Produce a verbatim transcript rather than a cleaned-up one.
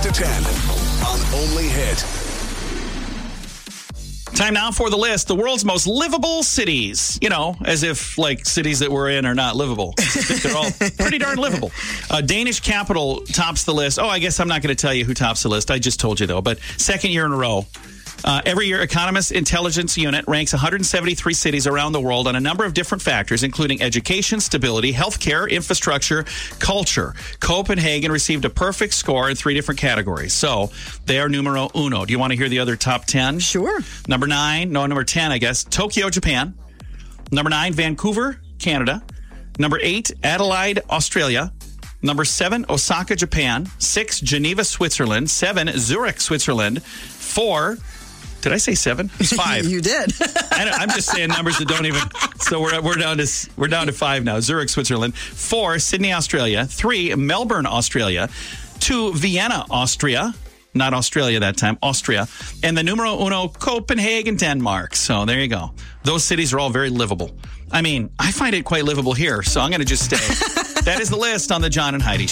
to ten on Only Hit. Time now for the list. The world's most livable cities. You know, as if, like, cities that we're in are not livable. They're all pretty darn livable. Uh, Danish capital tops the list. Oh, I guess I'm not going to tell you who tops the list. I just told you, though. But second year in a row. Uh, every year, Economist Intelligence Unit ranks one hundred seventy-three cities around the world on a number of different factors, including education, stability, healthcare, infrastructure, culture. Copenhagen received a perfect score in three different categories. So they are numero uno. Do you want to hear the other top ten? Sure. Number nine, no, number ten, I guess, Tokyo, Japan. Number nine, Vancouver, Canada. Number eight, Adelaide, Australia. Number seven, Osaka, Japan. Six, Geneva, Switzerland. Seven, Zurich, Switzerland. Four... Did I say seven? It's five. You did. I I'm just saying numbers that don't even. So we're we're down to we're down to five now. Zurich, Switzerland. Four, Sydney, Australia. Three, Melbourne, Australia. Two, Vienna, Austria. Not Australia that time, Austria. And the numero uno, Copenhagen, Denmark. So there you go. Those cities are all very livable. I mean, I find it quite livable here, so I'm going to just stay. That is the list on the John and Heidi Show.